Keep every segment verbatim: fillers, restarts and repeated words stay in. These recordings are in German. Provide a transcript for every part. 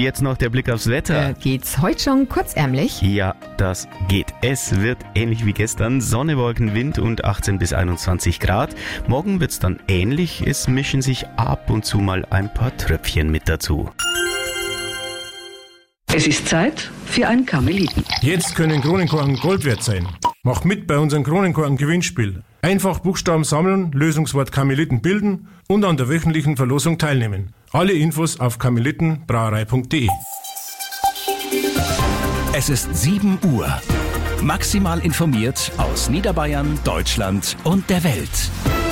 jetzt noch der Blick aufs Wetter. Äh, geht's heute schon kurzärmlich? Ja, das geht. Es wird ähnlich wie gestern. Sonne, Wolken, Wind und achtzehn bis einundzwanzig Grad. Morgen wird's dann ähnlich. Es mischen sich ab und zu mal ein paar Tröpfchen mit dazu. Es ist Zeit für ein Karmeliten. Jetzt können Kronenkorken Gold wert sein. Mach mit bei unserem Kronenkorken-Gewinnspiel. Einfach Buchstaben sammeln, Lösungswort Karmeliten bilden und an der wöchentlichen Verlosung teilnehmen. Alle Infos auf karmelitenbrauerei punkt de. Es ist sieben Uhr. Maximal informiert aus Niederbayern, Deutschland und der Welt.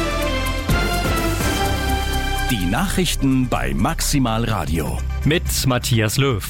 Die Nachrichten bei Maximal Radio. Mit Matthias Löw.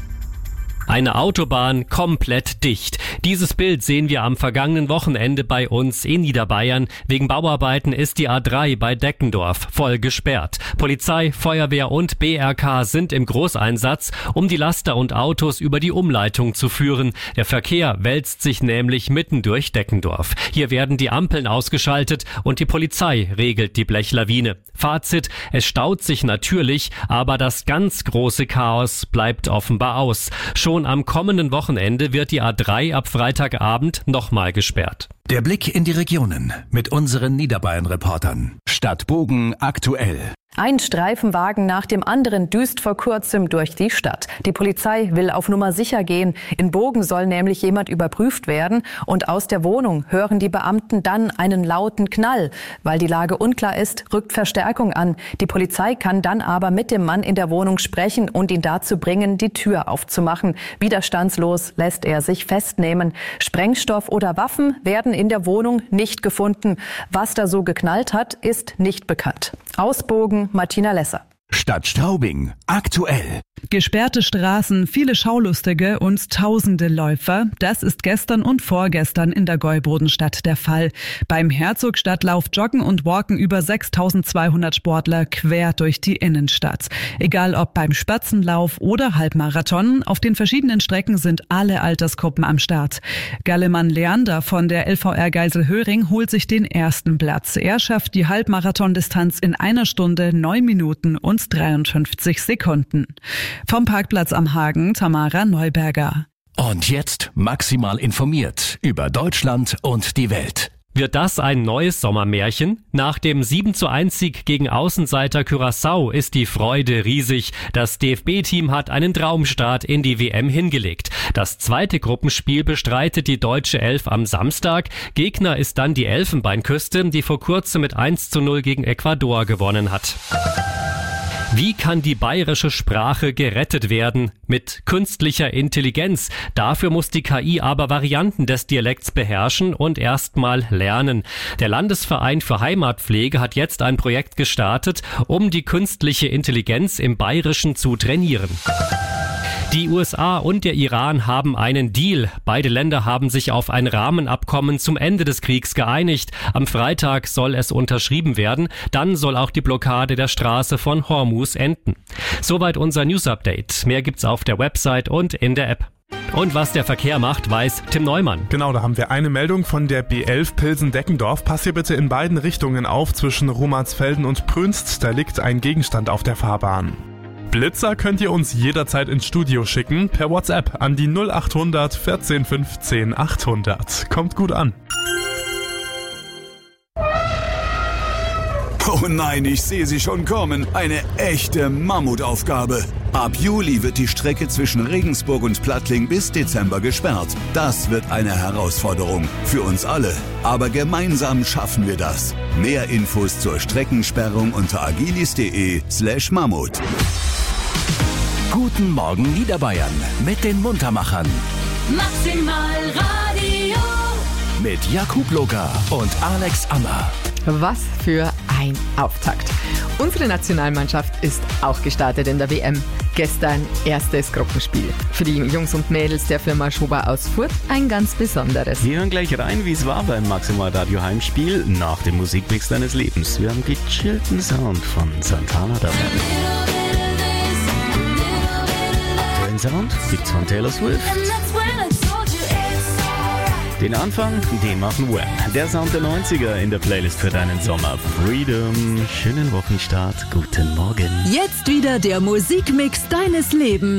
Eine Autobahn komplett dicht. Dieses Bild sehen wir am vergangenen Wochenende bei uns in Niederbayern. Wegen Bauarbeiten ist die A drei bei Deckendorf voll gesperrt. Polizei, Feuerwehr und B R K sind im Großeinsatz, um die Laster und Autos über die Umleitung zu führen. Der Verkehr wälzt sich nämlich mitten durch Deckendorf. Hier werden die Ampeln ausgeschaltet und die Polizei regelt die Blechlawine. Fazit: Es staut sich natürlich, aber das ganz große Chaos bleibt offenbar aus. Schon am kommenden Wochenende wird die A drei ab Freitagabend nochmal gesperrt. Der Blick in die Regionen mit unseren Niederbayern-Reportern. Stadt Bogen aktuell. Ein Streifenwagen nach dem anderen düst vor kurzem durch die Stadt. Die Polizei will auf Nummer sicher gehen. In Bogen soll nämlich jemand überprüft werden und aus der Wohnung hören die Beamten dann einen lauten Knall. Weil die Lage unklar ist, rückt Verstärkung an. Die Polizei kann dann aber mit dem Mann in der Wohnung sprechen und ihn dazu bringen, die Tür aufzumachen. Widerstandslos lässt er sich festnehmen. Sprengstoff oder Waffen werden in der Wohnung nicht gefunden. Was da so geknallt hat, ist nicht bekannt. Aus Bogen, Martina Lesser. Stadt Straubing aktuell. Gesperrte Straßen, viele Schaulustige und tausende Läufer. Das ist gestern und vorgestern in der Gäubodenstadt der Fall. Beim Herzogstadtlauf joggen und walken über sechstausendzweihundert Sportler quer durch die Innenstadt. Egal ob beim Spatzenlauf oder Halbmarathon, auf den verschiedenen Strecken sind alle Altersgruppen am Start. Gallemann Leander von der L V R Geiselhöring holt sich den ersten Platz. Er schafft die Halbmarathondistanz in einer Stunde, neun Minuten und dreiundfünfzig Sekunden. Vom Parkplatz am Hagen, Tamara Neuberger. Und jetzt maximal informiert über Deutschland und die Welt. Wird das ein neues Sommermärchen? Nach dem sieben zu eins Sieg gegen Außenseiter Curaçao ist die Freude riesig. Das D F B-Team hat einen Traumstart in die W M hingelegt. Das zweite Gruppenspiel bestreitet die deutsche Elf am Samstag. Gegner ist dann die Elfenbeinküste, die vor kurzem mit eins zu null gegen Ecuador gewonnen hat. Wie kann die bayerische Sprache gerettet werden? Mit künstlicher Intelligenz. Dafür muss die K I aber Varianten des Dialekts beherrschen und erstmal lernen. Der Landesverein für Heimatpflege hat jetzt ein Projekt gestartet, um die künstliche Intelligenz im Bayerischen zu trainieren. Die U S A und der Iran haben einen Deal. Beide Länder haben sich auf ein Rahmenabkommen zum Ende des Kriegs geeinigt. Am Freitag soll es unterschrieben werden. Dann soll auch die Blockade der Straße von Hormuz enden. Soweit unser News-Update. Mehr gibt's auf der Website und in der App. Und was der Verkehr macht, weiß Tim Neumann. Genau, da haben wir eine Meldung von der B elf Pilsen-Deckendorf. Pass hier bitte in beiden Richtungen auf zwischen Romansfelden und Prünst. Da liegt ein Gegenstand auf der Fahrbahn. Blitzer könnt ihr uns jederzeit ins Studio schicken, per WhatsApp an die null achthundert vierzehn fünfzehn achthundert. Kommt gut an. Oh nein, ich sehe sie schon kommen. Eine echte Mammutaufgabe. Ab Juli wird die Strecke zwischen Regensburg und Plattling bis Dezember gesperrt. Das wird eine Herausforderung für uns alle. Aber gemeinsam schaffen wir das. Mehr Infos zur Streckensperrung unter agilis.de slash Mammut. Guten Morgen Niederbayern mit den Muntermachern. Maximal Radio. Mit Jakub Locker und Alex Ammer. Was für ein Auftakt. Unsere Nationalmannschaft ist auch gestartet in der W M. Gestern erstes Gruppenspiel. Für die Jungs und Mädels der Firma Schober aus Furth ein ganz besonderes. Wir hören gleich rein, wie es war beim Maximal Radio Heimspiel nach dem Musikmix deines Lebens. Wir haben gechillten Sound von Santana dabei. Den Sound gibt's von Taylor Swift. Den Anfang, den machen Wham. Der Sound der neunziger in der Playlist für deinen Sommer. Freedom. Schönen Wochenstart. Guten Morgen. Jetzt wieder der Musikmix deines Lebens.